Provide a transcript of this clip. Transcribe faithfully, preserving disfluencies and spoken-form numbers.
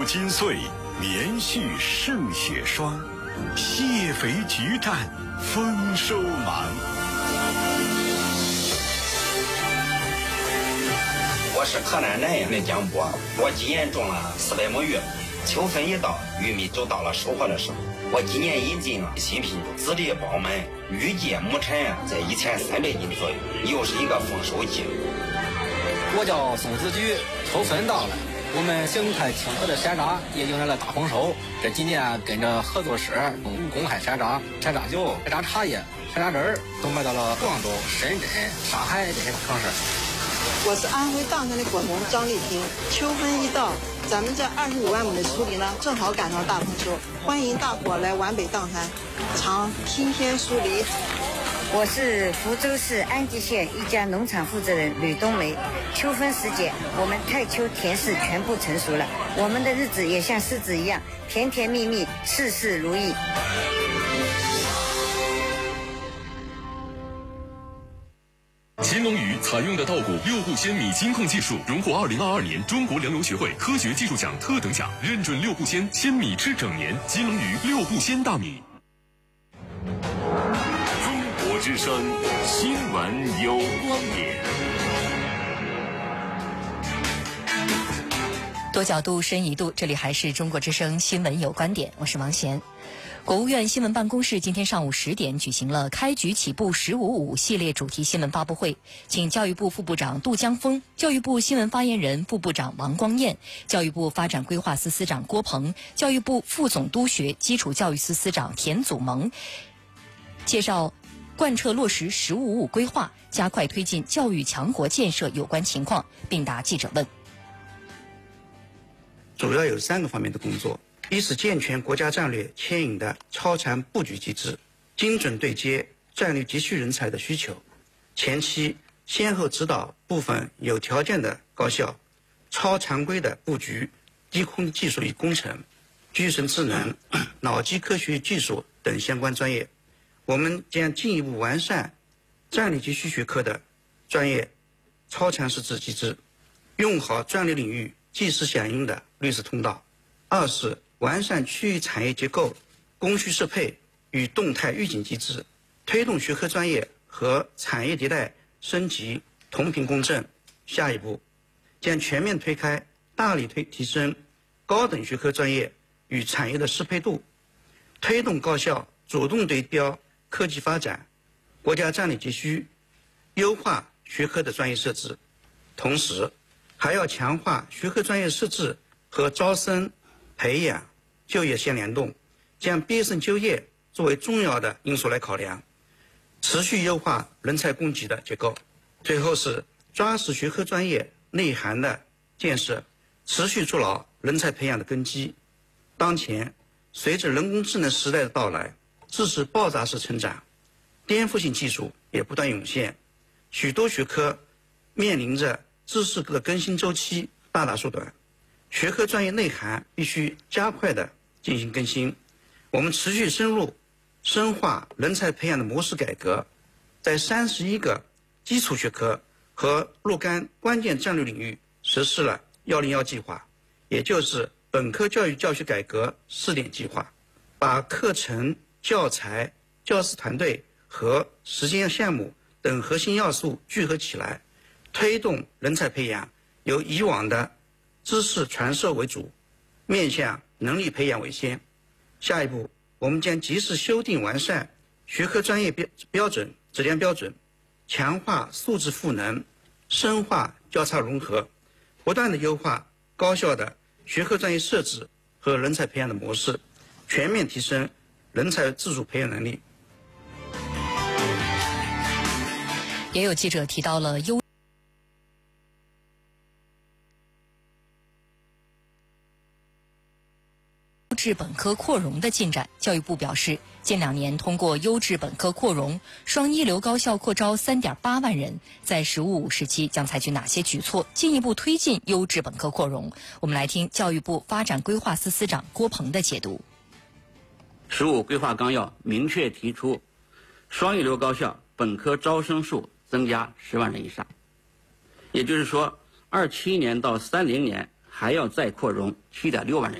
金穗连续胜雪霜，蟹肥菊绽丰收忙。 我是河南南阳的江波，我今年种了四百亩玉，秋分一到，玉米就到了收获的时候。我今年引进了新品紫粒包满，预计亩产在一千三百斤左右，又是一个丰收季。 我叫宋子菊，秋分到了，我们邢台清河的山楂也迎来了大丰收。这几年跟着合作社公开山楂、山楂酒、山楂茶叶、山楂汁儿都卖到了广州、深圳、上海这些城市。 我是安徽砀山的果农张丽萍。秋分一到，咱们这二十五万亩的锄地呢，正好赶上大丰收，欢迎大伙来皖北砀山尝新鲜锄梨。 我是福州市安吉县一家农场负责人吕冬梅。秋分时节，我们太丘田氏全部成熟了，我们的日子也像狮子一样甜甜蜜蜜，事事如意。 新农鱼采用的稻谷六步鲜米金控技术，荣获二零二二年中国粮油学会科学技术奖特等奖，认准六步鲜，鲜米吃整年。金龙鱼六步鲜大米。 中国之声新闻有观点， 多角度深一度，这里还是中国之声新闻有观点，我是王贤。国务院新闻办公室今天上午十点举行了开局起步十五五系列主题新闻发布会，请教育部副部长杜江峰、教育部新闻发言人、副部长王光彦、教育部发展规划司司长郭鹏、教育部副总督学基础教育司司长田祖萌介绍贯彻落实十五五规划、加快推进教育强国建设有关情况，并答记者问。 主要有三个方面的工作。一是健全国家战略牵引的超产布局机制，精准对接战略急需人才的需求。前期先后指导部分有条件的高校超常规的布局低空技术与工程、具身智能、脑机科学技术等相关专业。我们将进一步完善战略急需学科的专业超常识字机制，用好战略领域即时响应的绿色通道。二是完善区域产业结构、供需适配与动态预警机制，推动学科专业和产业迭代升级同频共振。下一步将全面推开，大力推提升高等学科专业与产业的适配度，推动高校主动对标科技发展、国家战略急需，优化学科的专业设置。同时还要强化学科专业设置和招生、培养、就业相联动，将毕业生就业作为重要的因素来考量，持续优化人才供给的结构。最后是抓实学科专业内涵的建设，持续筑牢人才培养的根基。当前随着人工智能时代的到来，知识爆炸式成长，颠覆性技术也不断涌现，许多学科面临着知识的更新周期大大缩短，学科专业内涵必须加快的进行更新。我们持续深入深化人才培养的模式改革，在三十一个基础学科和若干关键战略领域实施了幺零幺计划，也就是本科教育教学改革试点计划，把课程、教材、教师团队和实践项目等核心要素聚合起来，推动人才培养由以往的知识传授为主，面向能力培养为先。下一步，我们将及时修订完善学科专业标标准、质量标准，强化素质赋能，深化交叉融合，不断的优化高校的学科专业设置和人才培养的模式，全面提升人才自主培养能力。 也有记者提到了优质本科扩容的进展。教育部表示，近两年通过优质本科扩容，双一流高校扩招 三点八万人，在十五五时期将采取哪些举措，进一步推进优质本科扩容？我们来听教育部发展规划司司长郭鹏的解读。 十五规划纲要明确提出，双一流高校本科招生数增加十万人以上，也就是说，二七年到三零年还要再扩容七点六万人。